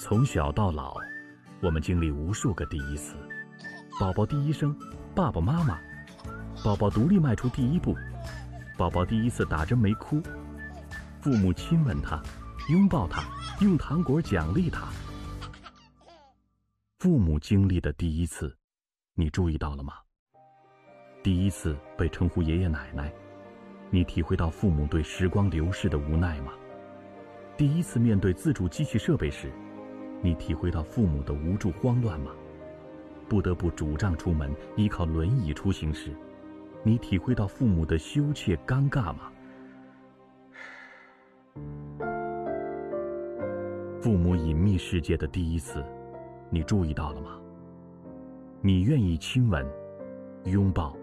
从小到老，我们经历无数个第一次：宝宝第一声，爸爸妈妈；宝宝独立迈出第一步；宝宝第一次打针没哭；父母亲吻他，拥抱他，用糖果奖励他。父母经历的第一次，你注意到了吗？第一次被称呼爷爷奶奶，你体会到父母对时光流逝的无奈吗？第一次面对自主机器设备时，你体会到父母的无助慌乱吗？不得不拄杖出门，依靠轮椅出行时，你体会到父母的羞怯尴尬吗？父母隐秘世界的第一次，你注意到了吗？你愿意亲吻、拥抱、